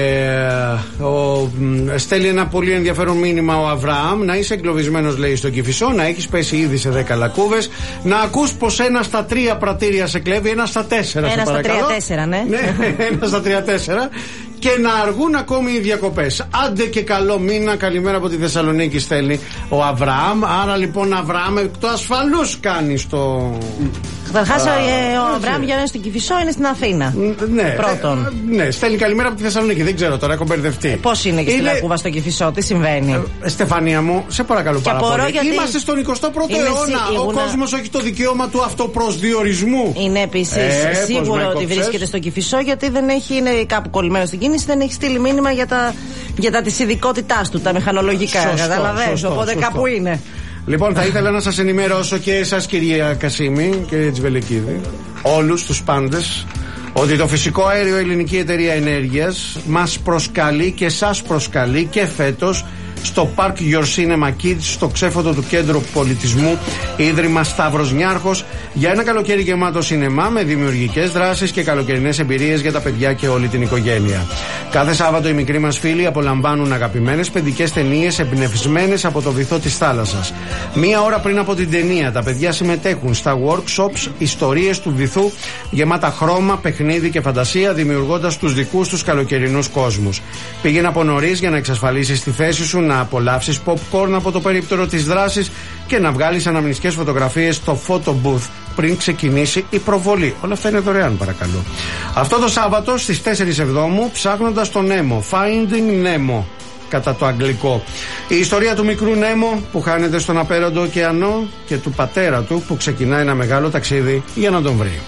Στέλνει ένα πολύ ενδιαφέρον μήνυμα ο Αβραάμ. Να είσαι εγκλωβισμένος, λέει, στον Κηφισό, να έχεις πέσει ήδη σε 10 λακκούβες, να ακούς πως 1 στα 3 πρατήρια σε κλέβει, 1 στα 4. 1 στα 3-4, ναι. 1 στα 3-4. Και να αργούν ακόμη οι διακοπές. Άντε και καλό μήνα. Καλημέρα από τη Θεσσαλονίκη, στέλνει ο Αβραάμ. Άρα λοιπόν, Αβραάμ, το ασφαλώς κάνει το. Καταρχάς, ο Αβραάμ για να είναι στην Κηφισό είναι στην Αθήνα. Ναι, πρώτον. Ναι, στέλνει καλημέρα από τη Θεσσαλονίκη. Δεν ξέρω τώρα, έχω μπερδευτεί. Πώς είναι και στην Λακκούβα στο Κηφισό, τι συμβαίνει. Στεφανία μου, σε παρακαλώ πάρα πολύ. Γιατί... Είμαστε στον 21ο αιώνα. Ο κόσμος έχει το δικαίωμα του αυτοπροσδιορισμού. Είναι επίσης σίγουρο ότι βρίσκεται στο Κηφισό, γιατί δεν είναι κάπου κολλημένο στην κίνηση, δεν έχει στείλει μήνυμα για τα της ειδικότητάς του, τα μηχανολογικά. Καταλαβαίνεις, οπότε κάπου είναι. Λοιπόν, θα ήθελα να σας ενημερώσω και εσάς, κυρία Κασίμη, κύριε Τσβελεκίδη, όλους τους πάντες, ότι το φυσικό αέριο Ελληνική Εταιρεία Ενέργειας μας προσκαλεί και σας προσκαλεί και φέτος στο Park Your Cinema Kids, στο ξέφωτο του Κέντρου Πολιτισμού Ίδρυμα Σταύρος Νιάρχος, για ένα καλοκαίρι γεμάτο σινεμά με δημιουργικές δράσεις και καλοκαιρινές εμπειρίες για τα παιδιά και όλη την οικογένεια. Κάθε Σάββατο οι μικροί μας φίλοι απολαμβάνουν αγαπημένες παιδικές ταινίες εμπνευσμένες από το βυθό της θάλασσας. Μία ώρα πριν από την ταινία, τα παιδιά συμμετέχουν στα workshops ιστορίες του βυθού, γεμάτα χρώμα, παιχνίδι και φαντασία, δημιουργώντας τους δικούς τους καλοκαιρινούς κόσμους. Πήγαινε από νωρίς για να εξασφαλίσεις τη θέση σου, να απολαύσεις popcorn από το περίπτερο της δράσης και να βγάλεις αναμνηστικές φωτογραφίες στο photo booth πριν ξεκινήσει η προβολή. Όλα αυτά είναι δωρεάν, παρακαλώ. Αυτό το Σάββατο στις 4 Εβδόμου, ψάχνοντας τον Νέμο, Finding Nemo κατά το αγγλικό. Η ιστορία του μικρού Νέμο που χάνεται στον απέραντο ωκεανό και του πατέρα του που ξεκινάει ένα μεγάλο ταξίδι για να τον βρει.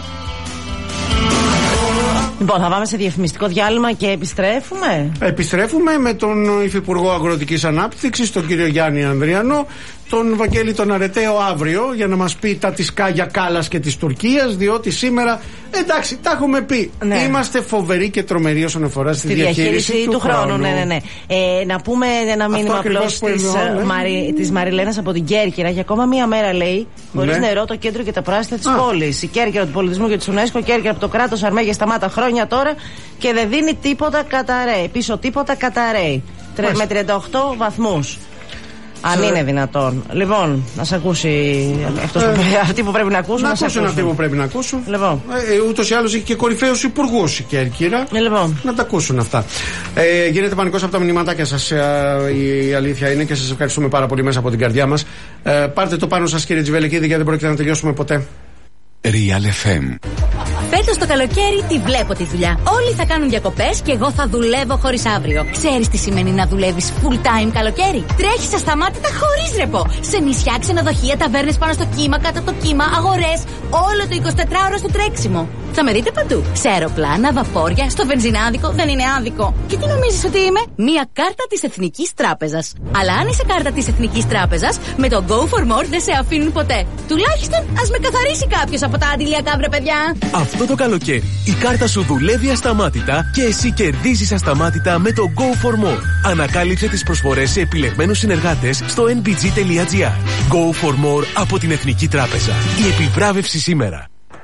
Λοιπόν, θα πάμε σε διαφημιστικό διάλειμμα και επιστρέφουμε. Επιστρέφουμε με τον Υφυπουργό Αγροτικής Ανάπτυξης, τον κύριο Γιάννη Ανδριανό, τον Βαγγέλη τον Αρεταίο αύριο, για να μας πει τα της Κάγια Κάλλας και της Τουρκίας, διότι σήμερα, εντάξει, τα έχουμε πει, ναι, είμαστε φοβεροί και τρομεροί όσον αφορά στη διαχείριση του χρόνου. Ναι. Να πούμε ένα μήνυμα απλώς της Μαριλένας από την Κέρκυρα. Για ακόμα μία μέρα, λέει, χωρίς νερό, το κέντρο και τα πράσινα της πόλης. Η Κέρκυρα του πολιτισμού και της UNESCO, Κέρκυρα από το κράτος αρμέγια σταμάτα χρόνια τώρα και δεν δίνει τίποτα, καταραίει. Πίσω τίποτα, καταραίει. Με 38 βαθμούς. Αν είναι δυνατόν. Λοιπόν, να σε ακούσει αυτοί που πρέπει να ακούσουν. Να ακούσουν αυτοί που πρέπει να ακούσουν. Λοιπόν. Ούτως ή άλλως έχει και κορυφαίους υπουργούς η Κέρκυρα. Λοιπόν. Να τα ακούσουν αυτά. Γίνεται πανικός από τα μηνυματάκια σας. Η αλήθεια είναι, και σας ευχαριστούμε πάρα πολύ μέσα από την καρδιά μας. Πάρτε το πάνω σας, κύριε Τσβελεκίδη, γιατί δεν πρόκειται να τελειώσουμε ποτέ. Real FM. Φέτος το καλοκαίρι τη βλέπω τη δουλειά. Όλοι θα κάνουν διακοπές και εγώ θα δουλεύω χωρίς αύριο. Ξέρεις τι σημαίνει να δουλεύεις full time καλοκαίρι? Τρέχεις ασταμάτητα χωρίς ρεπό. Σε νησιά, ξενοδοχεία, ταβέρνες πάνω στο κύμα, κάτω από το κύμα, αγορές. Όλο το 24ωρο στο τρέξιμο. Θα με δείτε παντού. Σε αεροπλάνα, βαπόρια, στο βενζινάδικο. Δεν είναι άδικο. Και τι νομίζεις ότι είμαι? Μία κάρτα της Εθνικής Τράπεζας. Αλλά αν είσαι κάρτα της Εθνικής Τράπεζας, με το Go for More δεν σε αφήνουν ποτέ. Τουλάχιστον ας με καθαρίσει κάποιος από τα αντιλιακά, βρε παιδιά. Αυτό το καλοκαίρι η κάρτα σου δουλεύει ασταμάτητα και εσύ κερδίζεις ασταμάτητα με το Go for More. Ανακάλυψε τις προσφορές σε επιλεγμένους συνεργάτες στο nbg.gr. Go for More από την Εθνική Τράπεζα. Η επιβράβευση σήμερα.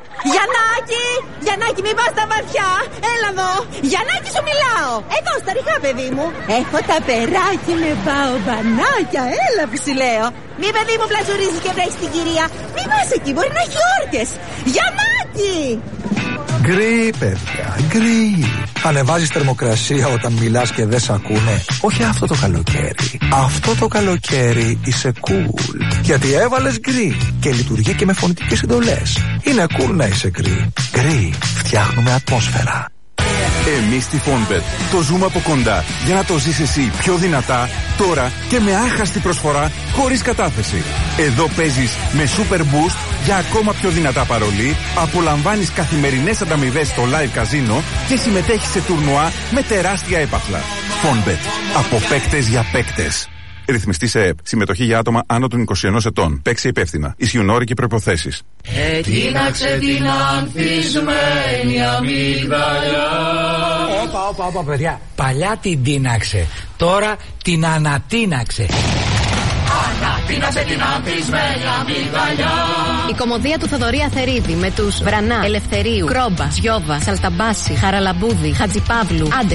Γιαννάκη, μην πας στα βαθιά. Έλα εδώ. Γιαννάκη, σου μιλάω. Εδώ στα ριχά, παιδί μου. Έχω τα περάκι με μπαομπανάκια. Έλα που σου λέω. Μη, παιδί μου, πλατζουρίζει και βρέχει την κυρία. Μην πας εκεί, μπορεί να έχει όρκες. Γιαννάκη. Γκρι, παιδιά, γκρι. Ανεβάζεις θερμοκρασία όταν μιλάς και δεν σ' ακούνε. Όχι αυτό το καλοκαίρι. Αυτό το καλοκαίρι είσαι cool. Γιατί έβαλες γκρι και λειτουργεί και με φωνητικές εντολές. Είναι cool να είσαι γκρι. Γκρι, φτιάχνουμε ατμόσφαιρα. Εμείς στη Fonbet το ζούμε από κοντά για να το ζεις εσύ πιο δυνατά, τώρα και με άχαστη προσφορά χωρίς κατάθεση. Εδώ παίζεις με Super Boost για ακόμα πιο δυνατά παρολί, απολαμβάνεις καθημερινές ανταμοιβές στο live καζίνο και συμμετέχεις σε τουρνουά με τεράστια έπαθλα. Fonbet. Από παίκτες για παίκτες. Ρυθμιστή σε ΕΕΠ. Συμμετοχή για άτομα άνω των 21 ετών. Παίξει υπεύθυνα. Ισχύουν όροι και προϋποθέσεις. Ετίναξε την ανθισμένη αμύγδαλα. Όπα, παιδιά. Παλιά την τίναξε. Τώρα την ανατίναξε. Ανατίναξε την ανθισμένη αμύγδαλα. Η κωμωδία του Θοδωρή Αθερίδη με τους Βρανά, Ελευθερίου, Κρόμπα, Σιώβα, Σαλταμπάση, Χαραλαμπούδη, Χατζιπαύλου,